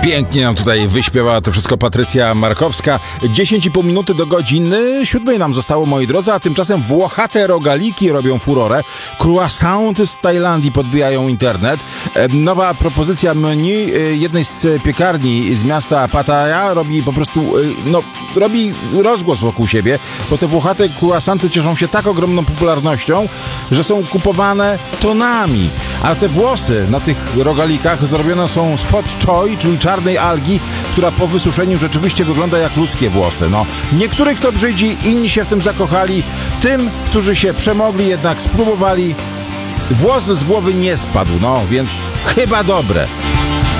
Pięknie nam tutaj wyśpiewała to wszystko Patrycja Markowska. 10,5 minuty do godziny 7 nam zostało, moi drodzy, a tymczasem włochate rogaliki robią furorę. Croissanty z Tajlandii podbijają internet. Nowa propozycja menu jednej z piekarni z miasta Pattaya robi po prostu, robi rozgłos wokół siebie, bo te włochate croissanty cieszą się tak ogromną popularnością, że są kupowane tonami. A te włosy na tych rogalikach zrobione są z fot choy, czyli czarnej algi, która po wysuszeniu rzeczywiście wygląda jak ludzkie włosy. Niektórych to brzydzi, inni się w tym zakochali. Tym, którzy się przemogli, jednak spróbowali. Włos z głowy nie spadł, więc chyba dobre.